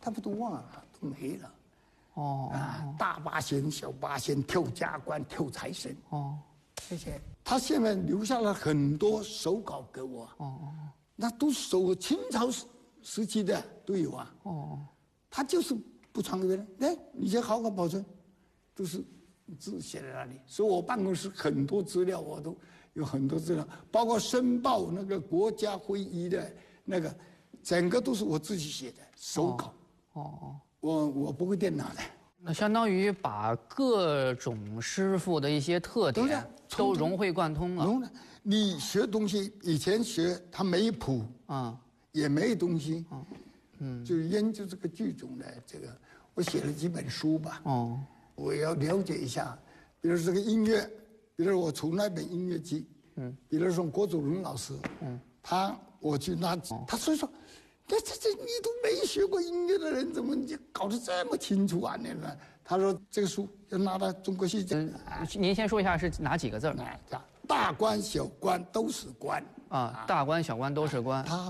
差不多啊，都没了。 哦大八仙、小八仙、跳家官、跳财神，这些他现在留下了很多手稿给我。那都是清朝时期的都有啊。他就是不传给别人，哎，你先好好保存，都是字写在那里。所以我办公室很多资料，我都有很多资料，包括申报那个国家会议的那个，整个都是我自己写的手稿。我不会电脑的。 那相当于把各种师傅的一些特点都融会贯通了。 你学东西以前学他没谱也没东西。就研究这个剧种的这个，我写了几本书吧。我要了解一下，比如这个音乐，比如我从那本音乐剧，比如说郭祖荣老师，我去他所以说，这你都没学过音乐的人，怎么你搞得这么清楚啊？你呢？他说这个书要拿到中国戏剧。 您先说一下是哪几个字？ 大官小官都是官大官小官都是官。